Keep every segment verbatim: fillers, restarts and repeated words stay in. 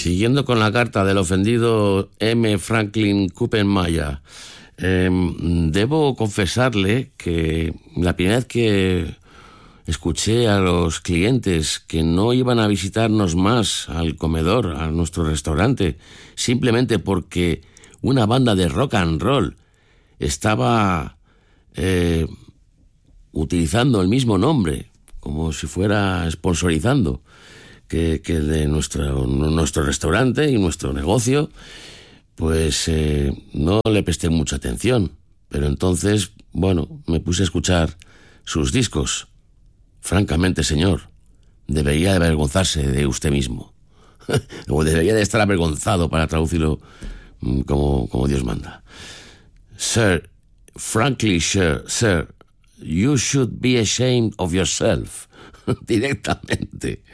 Siguiendo con la carta del ofendido M. Franklin Kuppenmayer, eh, debo confesarle que la primera vez que escuché a los clientes que no iban a visitarnos más al comedor, a nuestro restaurante, simplemente porque una banda de rock and roll estaba eh, utilizando el mismo nombre, como si fuera sponsorizando que, que de nuestro, nuestro restaurante y nuestro negocio, pues eh, no le presté mucha atención. Pero entonces, bueno, me puse a escuchar sus discos. Francamente, señor, debería de avergonzarse de usted mismo. O debería de estar avergonzado, para traducirlo como, como Dios manda. Sir, frankly, sir, sir, you should be ashamed of yourself. Directamente.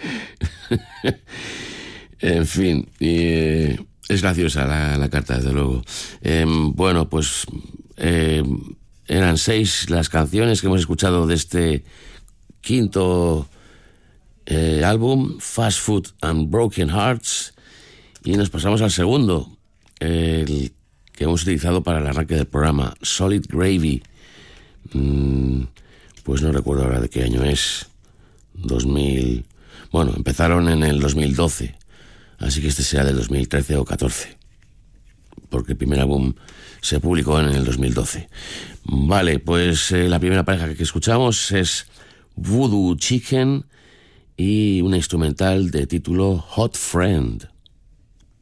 En fin, eh, es graciosa la, la carta, desde luego. Eh, bueno, pues eh, eran seis las canciones que hemos escuchado de este quinto eh, álbum, Fast Food and Broken Hearts, y nos pasamos al segundo, el que hemos utilizado para el arranque del programa, Solid Gravy. Mm, pues no recuerdo ahora de qué año es. dos mil... Bueno, empezaron en el dos mil doce, así que este será del dos mil trece o catorce, porque el primer álbum se publicó en el dos mil doce. Vale, pues eh, la primera pareja que escuchamos es Voodoo Chicken y una instrumental de título Hot Friend.